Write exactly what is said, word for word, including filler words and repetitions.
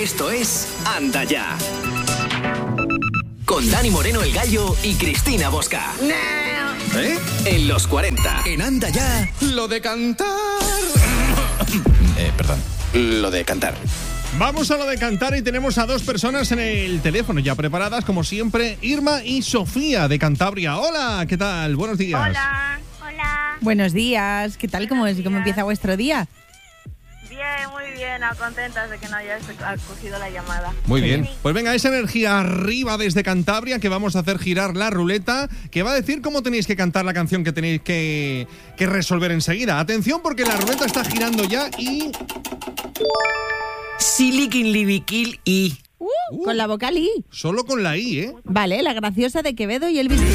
Esto es Anda Ya. Con Dani Moreno el Gallo y Cristina Bosca. ¿Eh? En los cuarenta. En Anda Ya. Lo de cantar. eh, perdón. Lo de cantar. Vamos a lo de cantar y tenemos a dos personas en el teléfono ya preparadas, como siempre, Irma y Sofía de Cantabria. Hola, ¿qué tal? Buenos días. Hola, hola. Buenos días, ¿qué tal? ¿Cómo, es, ¿Cómo empieza vuestro día? Bien, muy bien, contentas de que no hayas cogido la llamada. Muy bien, pues venga, esa energía arriba desde Cantabria, que vamos a hacer girar la ruleta, que va a decir cómo tenéis que cantar la canción que tenéis que, que resolver enseguida. Atención, porque la ruleta está girando ya y... Silikin Libikil y... Uh, uh, con la vocal I. Solo con la I, ¿eh? Vale, la graciosa de Quevedo y Elvis.